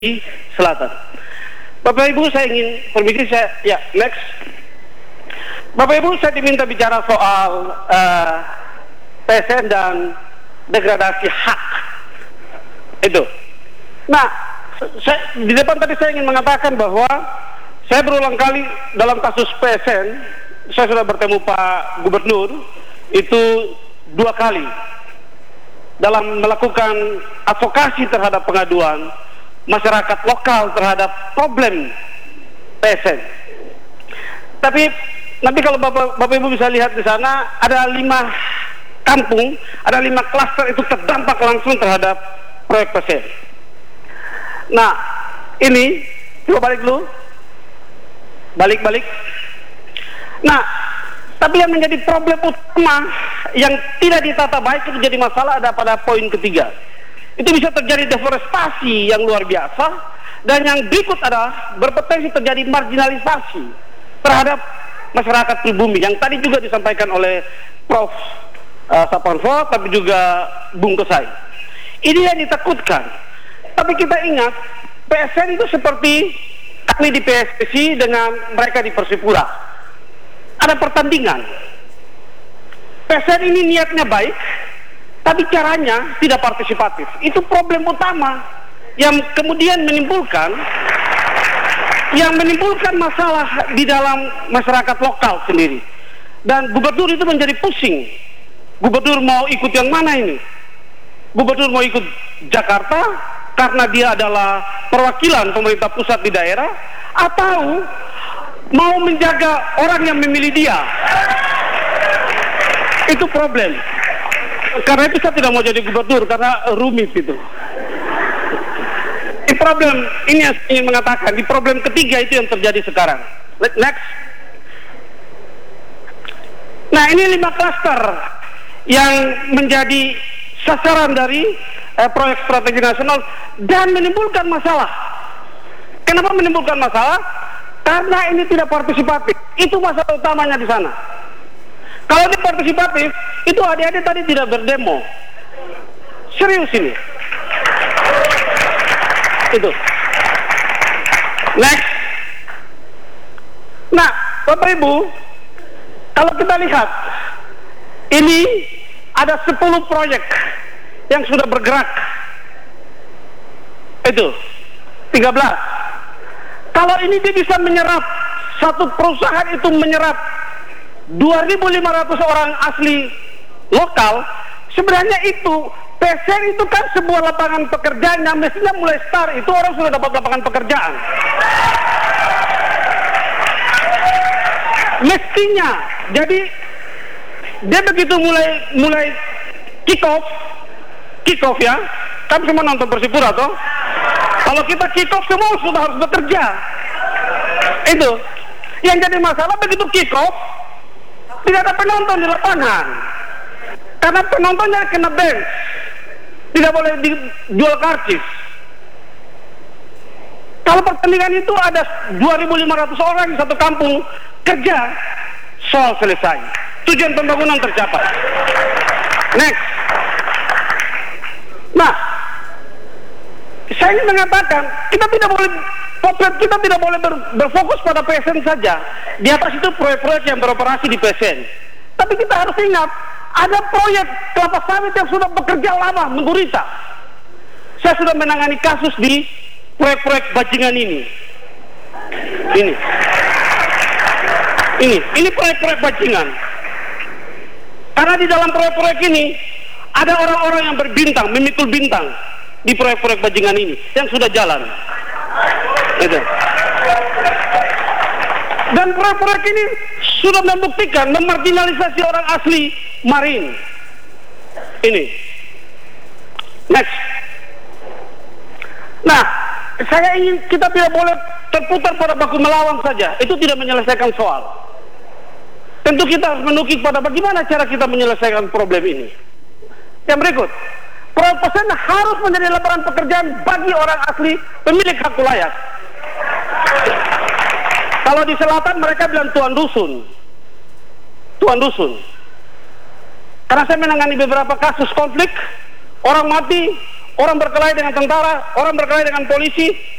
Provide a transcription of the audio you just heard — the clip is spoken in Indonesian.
Selatan. Bapak Ibu, saya ingin permisi next. Bapak Ibu, saya diminta bicara soal PSN dan degradasi hak. Itu. Nah, di depan tadi saya ingin mengatakan bahwa saya berulang kali dalam kasus PSN, saya sudah bertemu Pak Gubernur itu 2 kali dalam melakukan advokasi terhadap pengaduan masyarakat lokal terhadap problem PSN. Tapi nanti kalau Bapak Ibu bisa lihat di sana ada 5 kampung, ada 5 klaster itu terdampak langsung terhadap proyek PSN. Nah, ini coba balik dulu. Balik. Nah, tapi yang menjadi problem utama yang tidak ditata baik itu jadi masalah ada pada poin ketiga. Itu bisa terjadi deforestasi yang luar biasa, dan yang berikut adalah berpotensi terjadi marginalisasi terhadap masyarakat pribumi yang tadi juga disampaikan oleh Prof. Saparvo, tapi juga Bung Kesai. Ini yang ditakutkan. Tapi kita ingat, PSN itu seperti kami di PSSI dengan mereka di Persipura. Ada pertandingan. PSN ini niatnya baik, tapi caranya tidak partisipatif. Itu problem utama yang kemudian menimbulkan masalah di dalam masyarakat lokal sendiri. Dan gubernur itu menjadi pusing. Gubernur mau ikut yang mana ini? Gubernur mau ikut Jakarta karena dia adalah perwakilan pemerintah pusat di daerah, atau mau menjaga orang yang memilih dia? Itu problem. Karena itu saya tidak mau jadi gubernur karena rumit itu. Di problem ini yang saya ingin mengatakan, di problem ketiga itu yang terjadi sekarang. Next. Nah, ini 5 klaster yang menjadi sasaran dari proyek strategi nasional dan menimbulkan masalah. Kenapa menimbulkan masalah? Karena ini tidak partisipatif. Itu masalah utamanya di sana. Kalau ini partisipatif, itu adik-adik tadi tidak berdemo. Serius ini. Itu. Next. Nah, Bapak Ibu, kalau kita lihat, ini ada 10 proyek yang sudah bergerak. Itu. 13. Kalau ini dia bisa menyerap, satu perusahaan itu menyerap 2.500 orang asli lokal, sebenarnya itu PSN itu kan sebuah lapangan pekerjaan yang mestinya mulai start itu orang sudah dapat lapangan pekerjaan. Mestinya. Jadi dia begitu mulai kick off ya. Kan semua nonton Persipura toh. Kalau kita kick off semua sudah harus bekerja. Itu. Yang jadi masalah begitu kick off tidak ada penonton di lapangan karena penontonnya kena ban, tidak boleh dijual karcis. Kalau pertandingan itu ada 2.500 orang di satu kampung kerja, soal selesai, tujuan pembangunan tercapai. Next. Nah, saya ingin mengatakan kita tidak boleh berfokus pada PSN saja. Di atas itu proyek-proyek yang beroperasi di PSN. Tapi kita harus ingat, ada proyek kelapa sawit yang sudah bekerja lama, menggurita. Saya sudah menangani kasus di proyek-proyek bajingan ini. Ini proyek-proyek bajingan. Karena di dalam proyek-proyek ini ada orang-orang yang berbintang, memikul bintang di proyek-proyek bajingan ini yang sudah jalan. Gitu. Dan proyek-proyek ini sudah membuktikan memarginalisasi orang asli Marin. Ini. Next. Nah, saya ingin kita tidak boleh terputar pada baku melawang saja. Itu tidak menyelesaikan soal. Tentu kita harus menukik pada bagaimana cara kita menyelesaikan problem ini. Yang berikut, proyek PSN harus menjadi lapangan pekerjaan bagi orang asli pemilik hak wilayah. Kalau di selatan mereka bilang tuan dusun. Karena saya menangani beberapa kasus konflik, orang mati, orang berkelahi dengan tentara, orang berkelahi dengan polisi,